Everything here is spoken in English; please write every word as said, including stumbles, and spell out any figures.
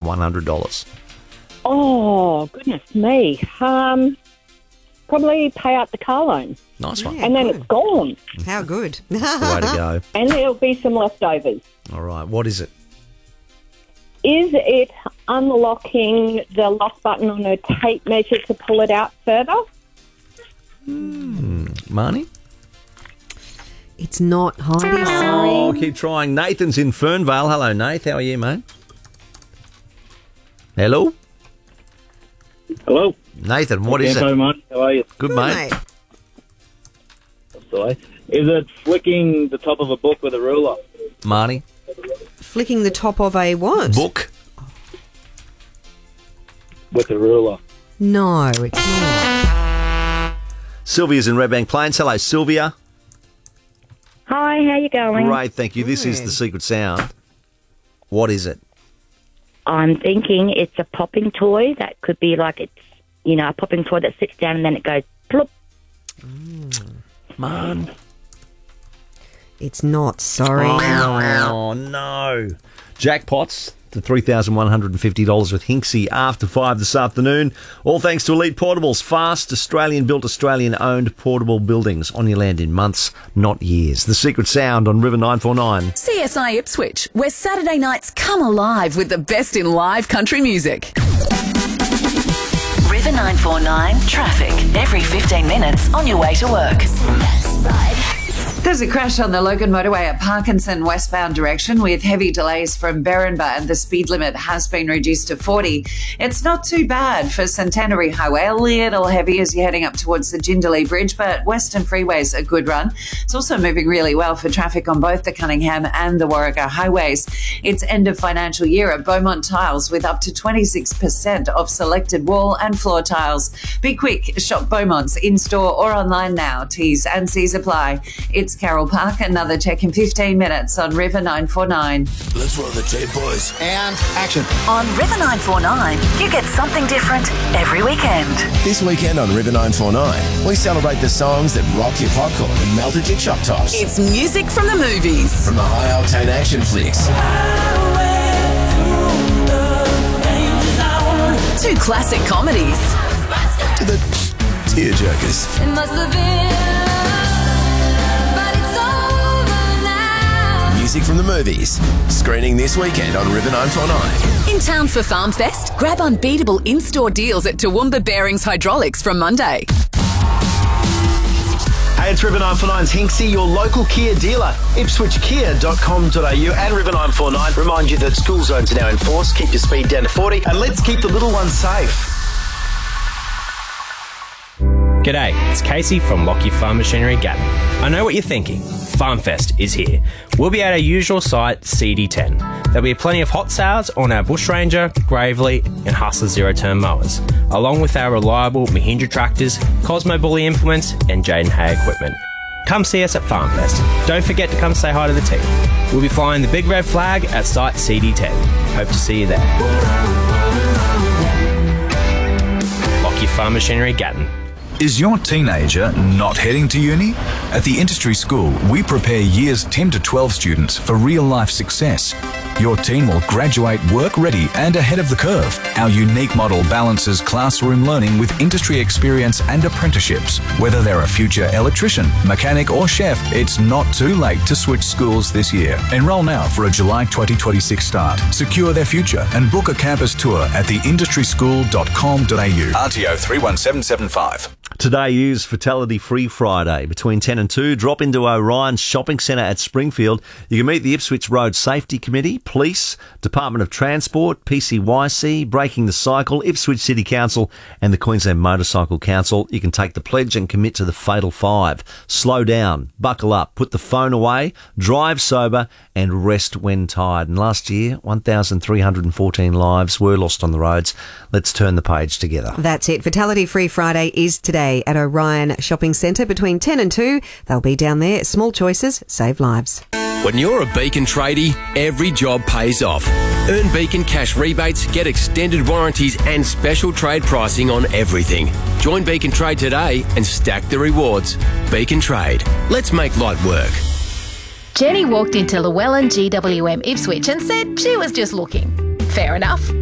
one hundred dollars. Oh, goodness me. Um, probably pay out the car loan. Nice one. Yeah, and then good. it's gone. How good. That's the way to go. And there'll be some leftovers. All right. What is it? Is it unlocking the lock button on a tape measure to pull it out further? Hmm. Marnie? It's not Heidi, sorry. Oh, keep trying. Nathan's in Fernvale. Hello, Nath. How are you, mate? Hello? Hello. Nathan, what is Hello, it? mate. How are you? Good, Good, mate. mate. Sorry. Is it flicking the top of a book with a ruler? Marnie? Flicking the top of a what? Book? With a ruler. No, it's not. Sylvia's in Redbank Plains. Hello, Sylvia. Hi, how you going? Great, thank you. This is Good. the secret sound. What is it? I'm thinking it's a popping toy that could be like it's, you know, a popping toy that sits down and then it goes plop. Man. It's not, sorry. Oh, no. Jackpots to three thousand one hundred fifty dollars with Hinksy after five this afternoon. All thanks to Elite Portables. Fast, Australian-built, Australian-owned portable buildings on your land in months, not years. The Secret Sound on River nine four nine. C S I Ipswich, where Saturday nights come alive with the best in live country music. River nine four nine traffic every fifteen minutes on your way to work. There's a crash on the Logan motorway at Parkinson westbound direction with heavy delays from Berrinba, and the speed limit has been reduced to forty. It's not too bad for Centenary Highway, a little heavy as you're heading up towards the Jindalee Bridge, but Western Freeway's a good run. It's also moving really well for traffic on both the Cunningham and the Warragah highways. It's end of financial year at Beaumont Tiles with up to twenty-six percent off selected wall and floor tiles. Be quick, shop Beaumont's in-store or online now. T's and C's apply. It's Carol Park, another check in fifteen minutes on River nine four nine. Let's roll the tape, boys. And action. On River nine four nine, you get something different every weekend. This weekend on River nine four nine, we celebrate the songs that rocked your popcorn and melted your choc tops. It's music from the movies. From the high-octane action flicks Two classic comedies. to the tearjerkers. It must have been, but it's over now. Music from the movies. Screening this weekend on River nine four nine. In town for Farm Fest, grab unbeatable in-store deals at Toowoomba Bearings Hydraulics from Monday. Hey, it's River nine four nine's Hinksy, your local Kia dealer. ipswich kia dot com dot a u and River nine four nine remind you that school zones are now enforced. Keep your speed down to forty and let's keep the little ones safe. G'day, it's Casey from Lockyer Farm Machinery Gatton. I know what you're thinking. FarmFest is here. We'll be at our usual site, C D ten. There'll be plenty of hot sales on our Bush Ranger, Gravely and Hustler zero-turn mowers, along with our reliable Mahindra tractors, Cosmo Bully implements and Jaden Hay equipment. Come see us at FarmFest. Don't forget to come say hi to the team. We'll be flying the big red flag at site C D ten. Hope to see you there. Lockyer Farm Machinery Gatton. Is your teenager not heading to uni? At the Industry School, we prepare years ten to twelve students for real-life success. Your teen will graduate work-ready and ahead of the curve. Our unique model balances classroom learning with industry experience and apprenticeships. Whether they're a future electrician, mechanic or chef, it's not too late to switch schools this year. Enroll now for a July twenty twenty-six start. Secure their future and book a campus tour at the industry school dot com dot a u. R T O three one seven seven five. Today is Fatality Free Friday. Between ten and two, drop into Orion's Shopping Centre at Springfield. You can meet the Ipswich Road Safety Committee, Police, Department of Transport, P C Y C, Breaking the Cycle, Ipswich City Council and the Queensland Motorcycle Council. You can take the pledge and commit to the Fatal Five. Slow down, buckle up, put the phone away, drive sober and rest when tired. And last year, one thousand three hundred fourteen lives were lost on the roads. Let's turn the page together. That's it. Fatality Free Friday is today at Orion Shopping Centre between ten and two. They'll be down there. Small choices, save lives. When you're a Beacon tradie, every job pays off. Earn Beacon cash rebates, get extended warranties and special trade pricing on everything. Join Beacon Trade today and stack the rewards. Beacon Trade. Let's make light work. Jenny walked into Llewellyn G W M Ipswich and said she was just looking. Fair enough.